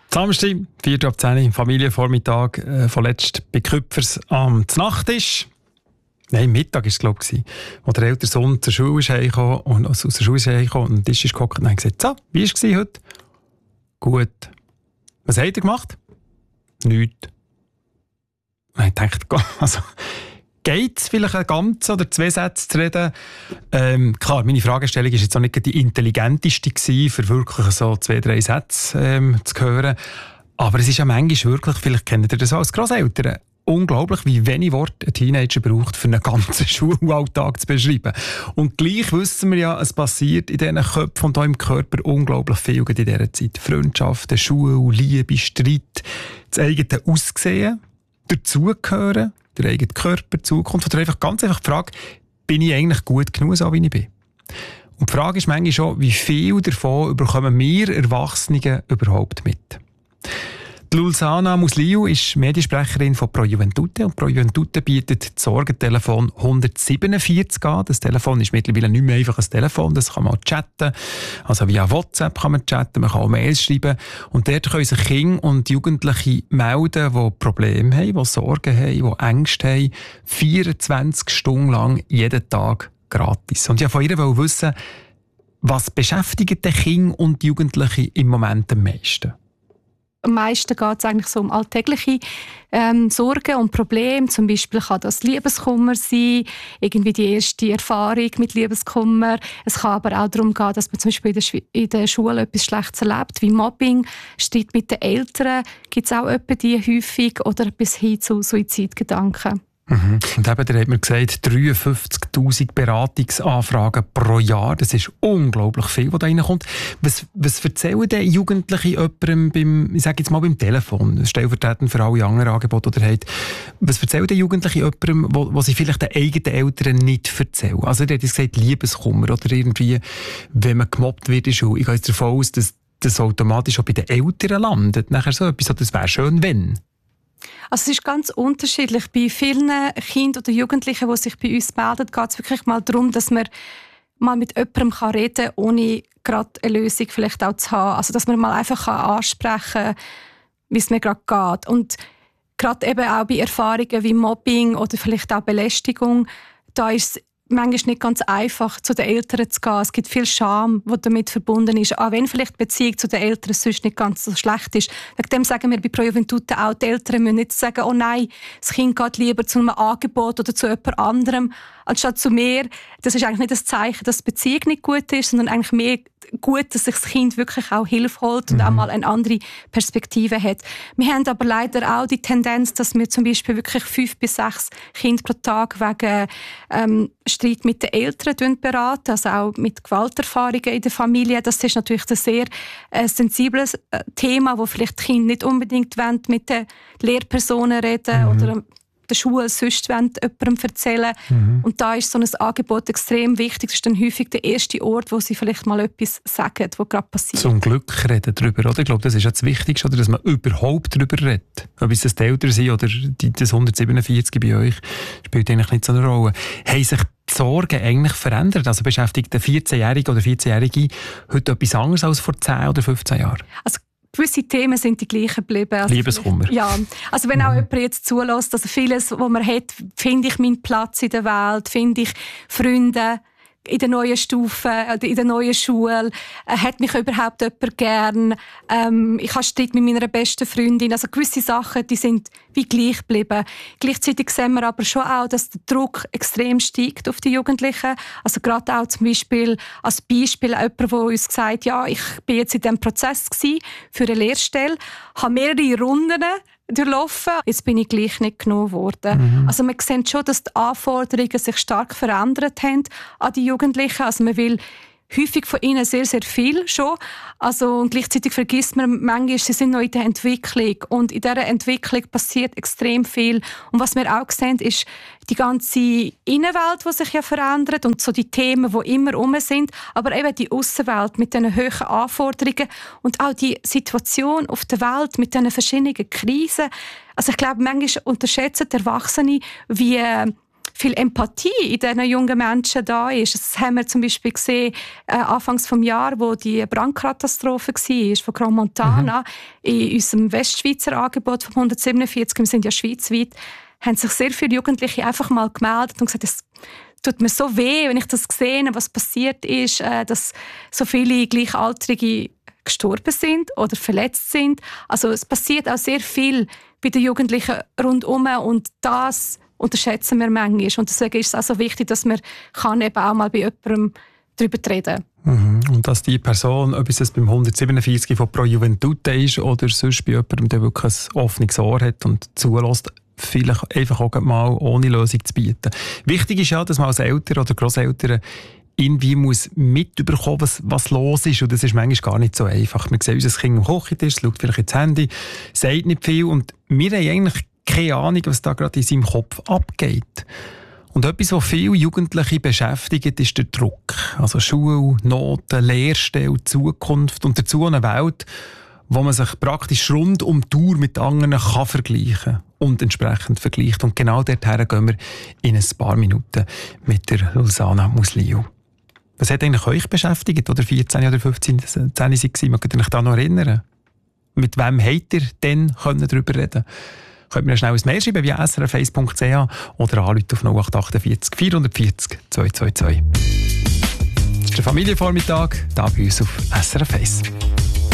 Samstag, 4:10 Familienvormittag, vorletzt bei Küpfers am Nachttisch. Nein, Mittag war es, glaube ich, wo der ältere Sohn zur Schule ist heimgekommen und aus der Schule ist heimgekommen und am Tisch ist gehockt und hat gesagt, so, wie war es heute? Gut. Was habt ihr gemacht? Nichts. Und ich dachte, also, geht es vielleicht ein ganz oder 2 Sätze zu reden? Klar, meine Fragestellung war jetzt auch nicht die intelligenteste gewesen, für wirklich so 2, 3 Sätze zu hören. Aber es ist ja manchmal wirklich, vielleicht kennt ihr das auch als Grosseltern, unglaublich, wie wenig Worte ein Teenager braucht, für einen ganzen Schulalltag zu beschreiben. Und gleich wissen wir ja, es passiert in diesen Köpfen und auch im Körper unglaublich viel in dieser Zeit. Freundschaften, Schule, Liebe, Streit, das eigene Aussehen, dazugehören, der eigene Körper, Zukunft. Oder einfach ganz einfach die Frage, bin ich eigentlich gut genug, so wie ich bin? Und die Frage ist manchmal schon, wie viel davon bekommen wir Erwachsenen überhaupt mit? Die Lulzana Musliu ist Mediensprecherin von Pro Juventute und Pro Juventute bietet das Sorgentelefon 147 an. Das Telefon ist mittlerweile nicht mehr einfach ein Telefon, das kann man chatten. Also via WhatsApp kann man chatten, man kann auch Mails schreiben. Und dort können sich Kinder und Jugendliche melden, die Probleme haben, die Sorgen haben, die Ängste haben, 24 Stunden lang, jeden Tag gratis. Und ich wollte von ihr wissen, was beschäftigt die Kinder und Jugendliche im Moment am meisten? Am meisten geht es eigentlich so um alltägliche Sorgen und Probleme. Zum Beispiel kann das Liebeskummer sein, irgendwie die erste Erfahrung mit Liebeskummer. Es kann aber auch darum gehen, dass man zum Beispiel in der Schule etwas Schlechtes erlebt, wie Mobbing, Streit mit den Eltern. Gibt es auch etwa die häufig oder bis hin zu Suizidgedanken. Und eben, da hat man gesagt, 53'000 Beratungsanfragen pro Jahr. Das ist unglaublich viel, was da reinkommt. Was erzählen denn Jugendliche jemandem beim Telefon, stellvertretend für alle anderen Angebote, die ihr habt, was erzählen denn Jugendliche jemandem, wo sie vielleicht den eigenen Eltern nicht erzählen? Also, ihr habt gesagt, Liebeskummer oder irgendwie, wenn man gemobbt wird in der Schule. Ich gehe jetzt davon aus, dass das automatisch auch bei den Eltern landet. Nachher so etwas, das wäre schön, wenn. Also es ist ganz unterschiedlich. Bei vielen Kindern oder Jugendlichen, die sich bei uns melden, geht es wirklich mal darum, dass man mal mit jemandem reden kann, ohne gerade eine Lösung vielleicht auch zu haben. Also dass man mal einfach ansprechen kann, wie es mir gerade geht. Und gerade eben auch bei Erfahrungen wie Mobbing oder vielleicht auch Belästigung, da ist es manchmal nicht ganz einfach, zu den Eltern zu gehen. Es gibt viel Scham, die damit verbunden ist. Auch wenn vielleicht die Beziehung zu den Eltern sonst nicht ganz so schlecht ist. Wegen dem sagen wir bei Pro Juventute auch, die Eltern müssen nicht sagen, oh nein, das Kind geht lieber zu einem Angebot oder zu jemand anderem, anstatt zu mir. Das ist eigentlich nicht das Zeichen, dass die Beziehung nicht gut ist, sondern eigentlich mehr gut, dass sich das Kind wirklich auch Hilfe holt und auch mal eine andere Perspektive hat. Wir haben aber leider auch die Tendenz, dass wir zum Beispiel wirklich 5 bis 6 Kinder pro Tag wegen Streit mit den Eltern beraten, also auch mit Gewalterfahrungen in der Familie. Das ist natürlich ein sehr sensibles Thema, wo vielleicht die Kinder nicht unbedingt mit den Lehrpersonen reden oder der Schule sonst jemandem erzählen. Und da ist so ein Angebot extrem wichtig. Das ist dann häufig der erste Ort, wo sie vielleicht mal etwas sagen, was gerade passiert. Zum Glück reden darüber, oder? Ich glaube, das ist ja das Wichtigste, oder? Dass man überhaupt darüber redet. Ob es die Eltern sind oder das 147 bei euch, spielt eigentlich nicht so eine Rolle. Haben sich die Sorgen eigentlich verändert? Also beschäftigt der 14-Jährige oder 14-Jährige heute etwas anderes als vor 10 oder 15 Jahren? Also gewisse Themen sind die gleichen geblieben. Also Liebeskummer. Ja, also wenn auch jemand jetzt zulässt, also vieles, was man hat, finde ich meinen Platz in der Welt, finde ich Freunde in der neuen Stufe, in der neuen Schule, hat mich überhaupt jemand gern, ich habe Streit mit meiner besten Freundin, also gewisse Sachen, die sind wie gleich geblieben. Gleichzeitig sehen wir aber schon auch, dass der Druck extrem steigt auf die Jugendlichen, also gerade auch zum Beispiel als Beispiel jemand, der uns gesagt hat, ja, ich bin jetzt in diesem Prozess gewesen für eine Lehrstelle, habe mehrere Runden durchlaufen. Jetzt bin ich gleich nicht genommen worden. Also man sieht schon, dass die Anforderungen sich stark verändert haben an die Jugendlichen. Also man will häufig von ihnen sehr, sehr viel schon. Also, und gleichzeitig vergisst man manchmal, sie sind noch in der Entwicklung. Und in dieser Entwicklung passiert extrem viel. Und was wir auch sehen, ist die ganze Innenwelt, die sich ja verändert und so die Themen, die immer sind. Aber eben die Aussenwelt mit diesen hohen Anforderungen und auch die Situation auf der Welt mit diesen verschiedenen Krisen. Also ich glaube, manchmal unterschätzen die Erwachsenen, wie viel Empathie in diesen jungen Menschen da ist. Das haben wir zum Beispiel gesehen, anfangs des Jahres, wo die Brandkatastrophe war, von Grand Montana, in unserem Westschweizer Angebot von 147, wir sind ja schweizweit, haben sich sehr viele Jugendliche einfach mal gemeldet und gesagt, es tut mir so weh, wenn ich das sehe, was passiert ist, dass so viele Gleichaltrige gestorben sind oder verletzt sind. Also es passiert auch sehr viel bei den Jugendlichen rundherum und das unterschätzen wir manchmal. Und deswegen ist es auch so wichtig, dass man eben auch mal bei jemandem darüber reden kann. Und dass die Person, ob es beim 147 von Pro Juventute ist oder sonst bei jemandem, der wirklich ein offenes Ohr hat und zulässt, vielleicht einfach auch mal ohne Lösung zu bieten. Wichtig ist ja, dass man als Eltern oder Grosseltern irgendwie muss mitbekommen, was los ist. Und das ist manchmal gar nicht so einfach. Man sieht unser Kind am Küchentisch, schaut vielleicht ins Handy, sagt nicht viel und wir haben eigentlich keine Ahnung, was da gerade in seinem Kopf abgeht. Und etwas, was viele Jugendliche beschäftigt, ist der Druck. Also Schule, Noten, Lehrstelle, Zukunft und dazu eine Welt, wo man sich praktisch rund um die Uhr mit anderen kann vergleichen und entsprechend vergleicht. Und genau dorthin gehen wir in ein paar Minuten mit der Lulzana Musliu. Was hat eigentlich euch beschäftigt, oder 14 oder 15 waren? Mögt ihr euch da noch erinnern? Mit wem habt ihr denn darüber reden? Könnt ihr mir schnell ein Mail schreiben via srf1.ch oder anrufen auf 0848 440 222. Das ist der Familienvormittag, hier bei uns auf SRF 1.